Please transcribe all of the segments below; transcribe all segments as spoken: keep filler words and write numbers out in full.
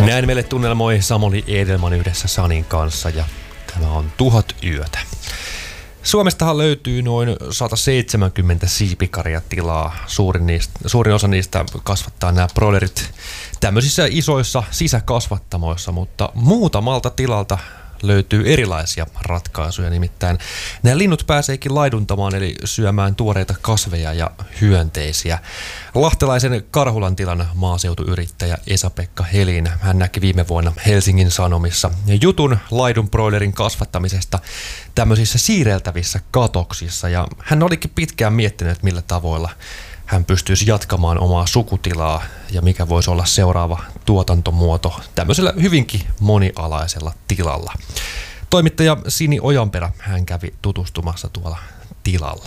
Näin meille tunnelmoi Samuli Edelman yhdessä Sanin kanssa ja tämä on Tuhat yötä. Suomestahan löytyy noin sata seitsemänkymmentä siipikarjatilaa. Suurin, niistä, suurin osa niistä kasvattaa nämä broilerit tämmöisissä isoissa sisäkasvattamoissa, mutta muutamalta tilalta löytyy erilaisia ratkaisuja. Nimittäin nämä linnut pääseekin laiduntamaan eli syömään tuoreita kasveja ja hyönteisiä. Lahtelaisen Karhulan tilan maaseutuyrittäjä Esa-Pekka Helin, hän näki viime vuonna Helsingin Sanomissa jutun laidunbroilerin kasvattamisesta tämmöisissä siirreltävissä katoksissa. Ja hän olikin pitkään miettinyt, että millä tavoilla hän pystyisi jatkamaan omaa sukutilaa ja mikä voisi olla seuraava tuotantomuoto tämmöisellä hyvinkin monialaisella tilalla. Toimittaja Sini Ojanperä, hän kävi tutustumassa tuolla tilalla.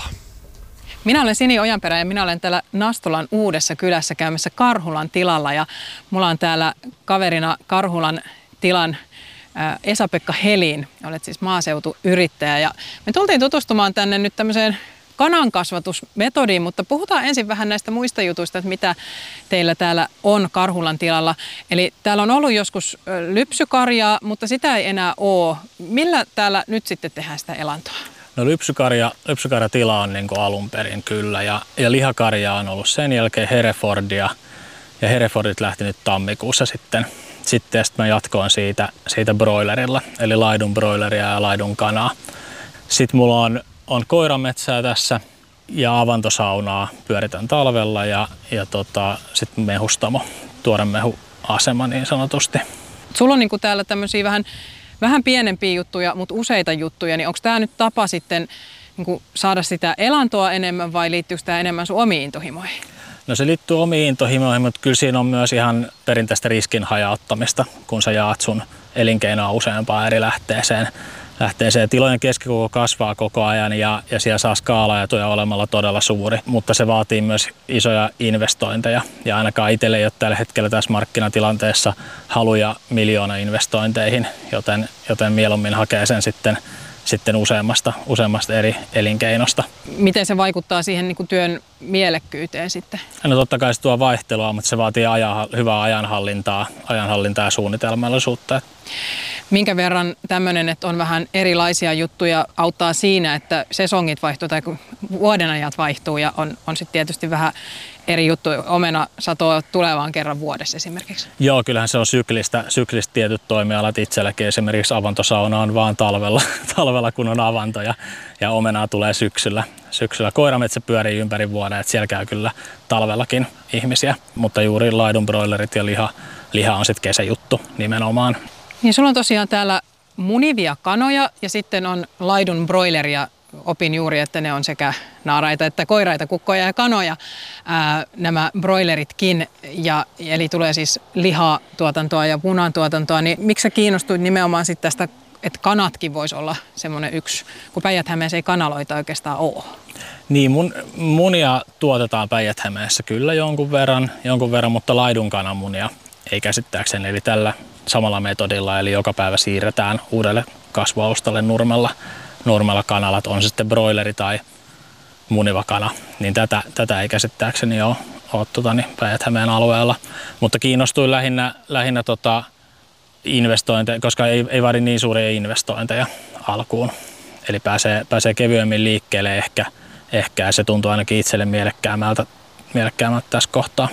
Minä olen Sini Ojanperä ja minä olen täällä Nastolan Uudessa kylässä käymässä Karhulan tilalla ja mulla on täällä kaverina Karhulan tilan Esa-Pekka Helin. Olet siis maaseutuyrittäjä ja me tultiin tutustumaan tänne nyt tämmöiseen kanankasvatusmetodiin, mutta puhutaan ensin vähän näistä muista jutuista, että mitä teillä täällä on Karhulan tilalla. Eli täällä on ollut joskus lypsykarjaa, mutta sitä ei enää ole. Millä täällä nyt sitten tehdään sitä elantoa? No lypsykarja, lypsykarjatila on niin kuin alun perin kyllä ja, ja lihakarja on ollut sen jälkeen Herefordia ja Herefordit lähti nyt tammikuussa sitten. Sitten mä jatkoin siitä, siitä broilerilla, eli laidun broileria ja laidun kanaa. Sitten mulla on On koirametsää tässä ja avantosaunaa pyöritän talvella ja, ja tota, sitten mehustamo, tuore mehuasema niin sanotusti. Sulla on niinku täällä tämmöisiä vähän, vähän pienempiä juttuja, mutta useita juttuja, niin onko tämä nyt tapa sitten niinku saada sitä elantoa enemmän vai liittyykö tämä enemmän sun omiin intohimoihin? No se liittyy omiin intohimoihin, mutta kyllä siinä on myös ihan perinteistä riskin hajauttamista, kun sä jaat sun elinkeinoa useampaan eri lähteeseen. lähteeseen. Tilojen keskikoko kasvaa koko ajan ja, ja siellä saa skaalaetuja olemalla todella suuri, mutta se vaatii myös isoja investointeja ja ainakaan itselle ei ole tällä hetkellä tässä markkinatilanteessa haluja miljoona investointeihin, joten, joten mieluummin hakee sen sitten, sitten useammasta, useammasta eri elinkeinosta. Miten se vaikuttaa siihen niin kuin työn mielekkyyteen sitten? No totta kai se tuo vaihtelua, mutta se vaatii ajan, hyvää ajanhallintaa, ajanhallintaa ja suunnitelmallisuutta. Minkä verran tämmöinen, että on vähän erilaisia juttuja, auttaa siinä, että sesongit vaihtuu tai vuodenajat vaihtuu ja on, on sitten tietysti vähän eri juttu. Omena satoa tulevaan kerran vuodessa esimerkiksi. Joo, kyllähän se on syklistä, syklistä tietyt toimialat itselläkin. Esimerkiksi avantosauna on vaan talvella, talvella kun on avanto ja, ja omenaa tulee syksyllä. Syksyllä koirametsä pyörii ympäri vuoden, että siellä käy kyllä talvellakin ihmisiä. Mutta juuri laidunbroilerit ja liha, liha on sitten kesäjuttu nimenomaan. Niin sulla on tosiaan täällä munivia kanoja ja sitten on laidun broileria. Opin juuri, että ne on sekä naaraita että koiraita, kukkoja ja kanoja, ää, nämä broileritkin. Ja, eli tulee siis lihatuotantoa ja munantuotantoa. Niin miksi sä kiinnostuit nimenomaan sitten tästä, että kanatkin voisi olla semmoinen yksi, kun Päijät-Hämeessä ei kanaloita oikeastaan ole? Niin, mun, munia tuotetaan Päijät-Hämeessä kyllä jonkun verran, jonkun verran, mutta laidun kananmunia ei käsittääkseni. Eli tällä samalla metodilla, eli joka päivä siirretään uudelle kasvualustalle nurmella, nurmella kanalat, on se sitten broileri tai muniva kana, niin tätä, tätä ei käsittääkseni ole, ole tota, niin Päijät-Hämeen alueella. Mutta kiinnostuin lähinnä, lähinnä tota investointeja, koska ei, ei vaadi niin suuria investointeja alkuun. Eli pääsee, pääsee kevyemmin liikkeelle ehkä, ehkä se tuntuu ainakin itselle mielekkäämältä, mielekkäämältä tässä kohtaa.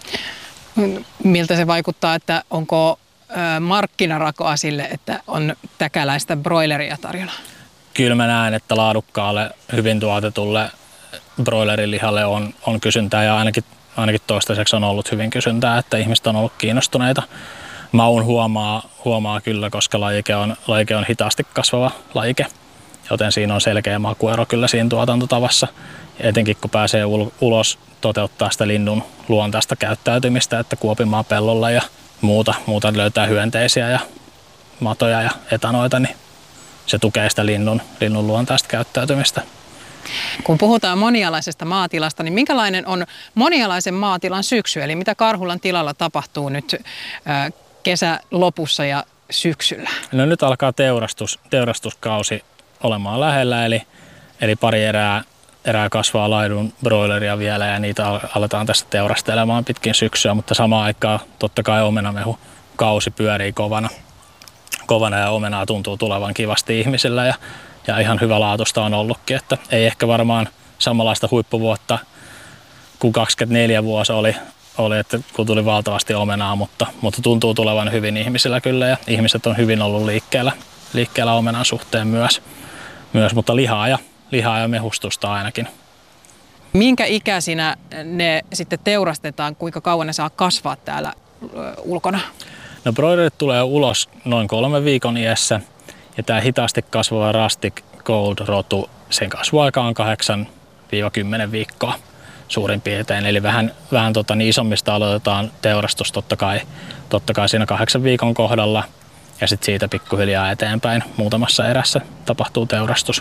Miltä se vaikuttaa, että onko markkinarakoa sille, että on täkäläistä broileria tarjolla? Kyllä mä näen, että laadukkaalle, hyvin tuotetulle broilerilihalle on, on kysyntää ja ainakin, ainakin toistaiseksi on ollut hyvin kysyntää, että ihmiset on ollut kiinnostuneita. Maun huomaa, huomaa kyllä, koska lajike on, lajike on hitaasti kasvava lajike, joten siinä on selkeä makuero kyllä siinä tuotantotavassa. Ja etenkin kun pääsee ulos toteuttaa sitä linnun luontaista käyttäytymistä, että kuopimaan pellolla ja muuta, muuta löytää hyönteisiä ja matoja ja etanoita, niin se tukee sitä linnun, linnun luontaista käyttäytymistä. Kun puhutaan monialaisesta maatilasta, niin minkälainen on monialaisen maatilan syksy? Eli mitä Karhulan tilalla tapahtuu nyt äh, kesä lopussa ja syksyllä? No nyt alkaa teurastus, teurastuskausi olemaan lähellä, eli, eli pari erää, erää kasvaa laidun broileria vielä ja niitä aletaan tässä teurastelemaan pitkin syksyä, mutta samaan aikaan totta kai omenamehu kausi pyörii kovana, kovana ja omenaa tuntuu tulevan kivasti ihmisillä ja, ja ihan hyvä laatusta on ollutkin, että ei ehkä varmaan samanlaista huippuvuotta kuin kaksikymmentäneljä vuosi oli, oli että kun tuli valtavasti omenaa, mutta, mutta tuntuu tulevan hyvin ihmisillä kyllä ja ihmiset on hyvin ollut liikkeellä, liikkeellä omenan suhteen myös, myös mutta lihaa ja, lihaa ja mehustusta ainakin. Minkä ikäisinä ne sitten teurastetaan, kuinka kauan ne saa kasvaa täällä ulkona? No broilerit tulee ulos noin kolmen viikon iässä ja tämä hitaasti kasvava Rustic Gold-rotu, sen kasvuaika on kahdeksan kymmenen viikkoa suurin piirtein. Eli vähän, vähän tota, niin isommista aloitetaan teurastus totta kai, totta kai siinä kahdeksan viikon kohdalla ja sitten siitä pikkuhiljaa eteenpäin muutamassa erässä tapahtuu teurastus.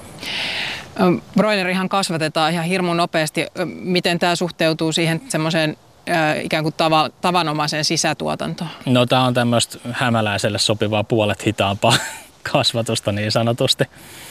Broilerihan kasvatetaan ihan hirmu nopeasti. Miten tämä suhteutuu siihen semmoiseen äh, ikään kuin tava, tavanomaiseen sisätuotantoon? No tämä on tämmöistä hämäläiselle sopivaa puolet hitaampaa kasvatusta niin sanotusti.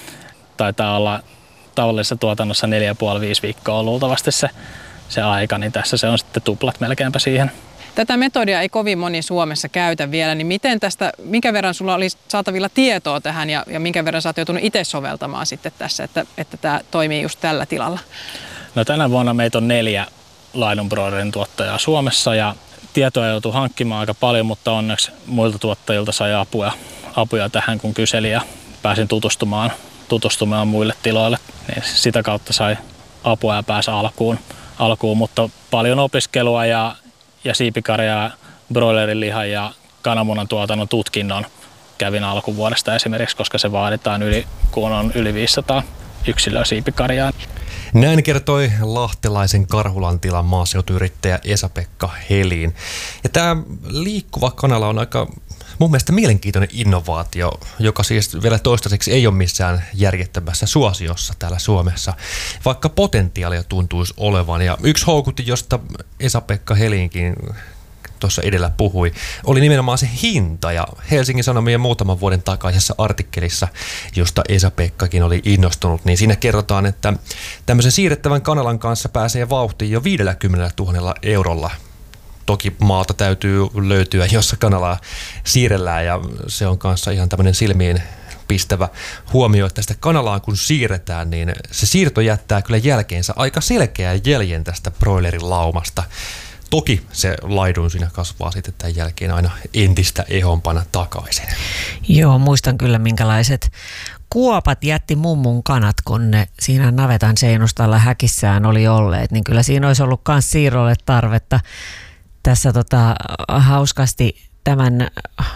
Taitaa olla tavallisessa tuotannossa neljä pilkku viisi viisi viikkoa luultavasti se, se aika, niin tässä se on sitten tuplat melkeinpä siihen. Tätä metodia ei kovin moni Suomessa käytä vielä, niin miten tästä, minkä verran sulla oli saatavilla tietoa tähän ja, ja minkä verran sä oot joutunut itse soveltamaan sitten tässä, että, että tämä toimii just tällä tilalla? No tänä vuonna meitä on neljä laidunbroilerin tuottajaa Suomessa ja tietoa joutuu hankkimaan aika paljon, mutta onneksi muilta tuottajilta sai apuja, apuja tähän kun kyseli ja pääsin tutustumaan, tutustumaan muille tiloille, niin sitä kautta sai apua ja pääsi alkuun, alkuun mutta paljon opiskelua ja ja siipikarjaa, broilerin lihan ja kananmunan tuotannon tutkinnon kävin alkuvuodesta esimerkiksi, koska se vaaditaan yli, kun on yli viisisataa yksilöä siipikarjaa. Näin kertoi lahtelaisen Karhulan tilan maaseutuyrittäjä Esa-Pekka Helin. Ja tämä liikkuva kanala on aika mun mielestä mielenkiintoinen innovaatio, joka siis vielä toistaiseksi ei ole missään järjettömässä suosiossa täällä Suomessa, vaikka potentiaalia tuntuisi olevan. Ja yksi houkutin, josta Esa-Pekka Helinkin tuossa edellä puhui, oli nimenomaan se hinta. Ja Helsingin Sanomien muutaman vuoden takaisessa artikkelissa, josta Esa-Pekkakin oli innostunut, niin siinä kerrotaan, että tämmöisen siirrettävän kanalan kanssa pääsee vauhtiin jo viidelläkymmenellätuhannella eurolla. Toki maalta täytyy löytyä, jossa kanalaa siirrellään ja se on kanssa ihan tämmöinen silmiin pistävä huomio, että sitä kanalaa kun siirretään, niin se siirto jättää kyllä jälkeensä aika selkeän jäljen tästä broilerin laumasta. Toki se laidun siinä kasvaa sitten tämän jälkeen aina entistä ehompana takaisin. Joo, muistan kyllä minkälaiset kuopat jätti mummun kanat, kun ne siinä navetan seinustalla häkissään oli olleet, niin kyllä siinä olisi ollut myös siirrolle tarvetta. Tässä tota, hauskasti tämän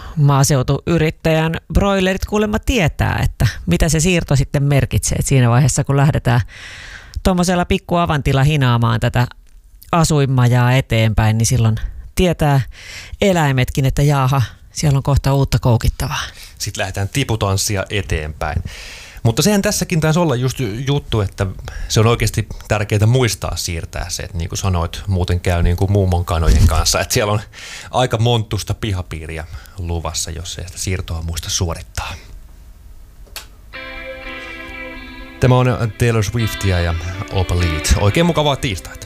maaseutuyrittäjän broilerit kuulemma tietää, että mitä se siirto sitten merkitsee. Et siinä vaiheessa, kun lähdetään tuommoisella pikku avantilla hinaamaan tätä asuinmajaa eteenpäin, niin silloin tietää eläimetkin, että jaaha, siellä on kohta uutta koukittavaa. Sitten lähdetään tiputanssia eteenpäin. Mutta sehän tässäkin taisi olla just juttu, että se on oikeasti tärkeää muistaa siirtää se, että niin kuin sanoit, muuten käy niin kuin mummon kanojen kanssa, että siellä on aika monttusta pihapiiriä luvassa, jos ei sitä siirtoa muista suorittaa. Tämä on Taylor Swiftia ja Opa Lead. Oikein mukavaa tiistaita.